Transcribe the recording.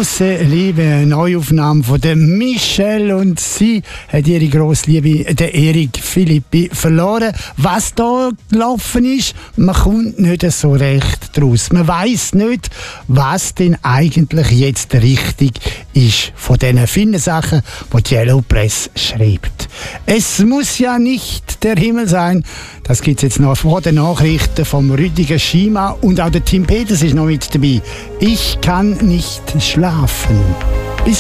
grosse Liebe, eine Neuaufnahme von der Michelle, und sie hat ihre grosse Liebe, der Erik Philippi, verloren. Was da gelaufen ist, man kommt nicht so recht draus. Man weiss nicht, was denn eigentlich jetzt richtig ist von diesen vielen Sachen, die die Yellow Press schreibt. Es muss ja nicht der Himmel sein. Das gibt es jetzt noch vor den Nachrichten vom Rüdiger Schima, und auch der Tim Peters ist noch mit dabei. Ich kann nicht schlafen. Bis